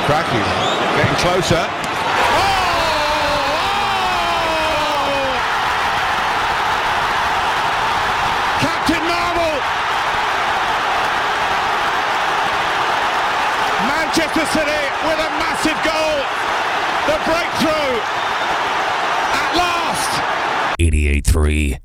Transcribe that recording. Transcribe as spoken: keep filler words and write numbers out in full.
Lukaku getting closer. Captain Marvel! Manchester City with a massive goal. The breakthrough at last. eighty-eight three